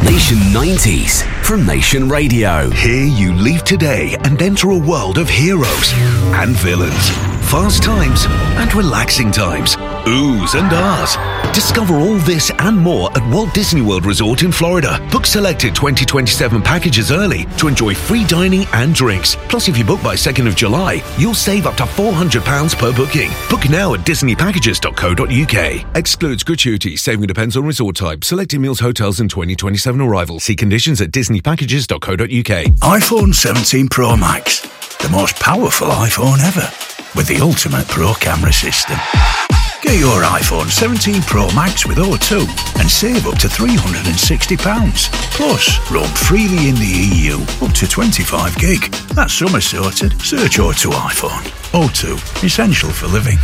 Nation 90s from Nation Radio. Here you leave today and enter a world of heroes and villains, fast times and relaxing times, oohs and ahs. Discover all this and more at Walt Disney World Resort in Florida. Book selected 2027 packages early to enjoy free dining and drinks. Plus, if you book by 2nd of July, you'll save up to £400 per booking. Book now at disneypackages.co.uk. Excludes gratuities. Saving depends on resort type. Selected meals, hotels and 2027 arrival. See conditions at disneypackages.co.uk. iPhone 17 Pro Max. The most powerful iPhone ever. With the ultimate pro camera system. Get your iPhone 17 Pro Max with O2 and save up to £360. Plus, roam freely in the EU up to 25 gig. That's summer sorted. Search O2 iPhone. O2, essential for living.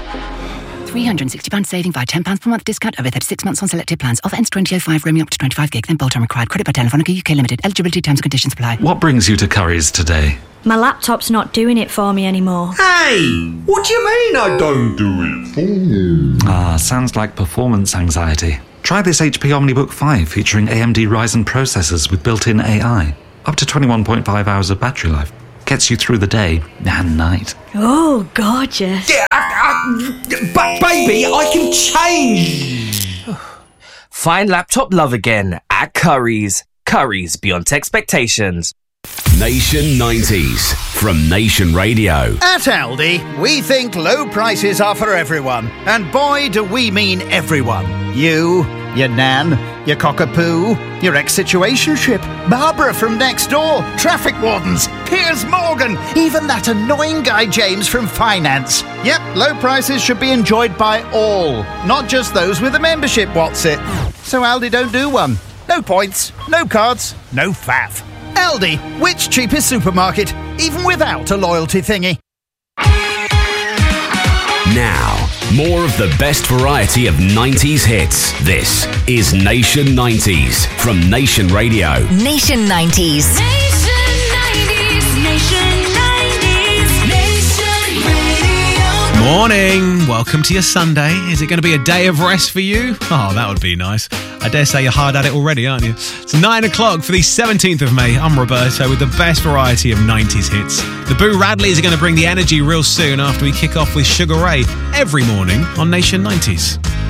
£360 saving via £10 per month discount over 36 months on selected plans. Offer ends 2005, roaming up to 25 gig, then bolt-on required. Credit by Telefonica UK Limited. Eligibility terms and conditions apply. What brings you to Currys today? My laptop's not doing it for me anymore. Hey! What do you mean I don't do it for you? Sounds like performance anxiety. Try this HP OmniBook 5 featuring AMD Ryzen processors with built-in AI. Up to 21.5 hours of battery life. Gets you through the day and night. Oh, gorgeous. Yeah, but baby, I can change. Find laptop love again at Currys. Currys, beyond expectations. Nation 90s from Nation Radio. At Aldi, we think low prices are for everyone. And boy, do we mean everyone. You, your nan, your cockapoo, your ex-situationship, Barbara from next door, traffic wardens, Piers Morgan, even that annoying guy James from finance. Yep, low prices should be enjoyed by all, not just those with a membership, what's it? So Aldi don't do one. No points, no cards, no faff. Aldi, which cheapest supermarket, even without a loyalty thingy. Now, more of the best variety of 90s hits. This is Nation 90s from Nation Radio. Nation 90s. Nation 90s. Nation 90s. Nation Radio. Morning. Welcome to your Sunday. Is it going to be a day of rest for you? Oh, that would be nice. I dare say you're hard at it already, aren't you? It's 9 o'clock for the 17th of May. I'm Roberto with the best variety of 90s hits. The Boo Radleys are going to bring the energy real soon after we kick off with Sugar Ray every morning on Nation 90s.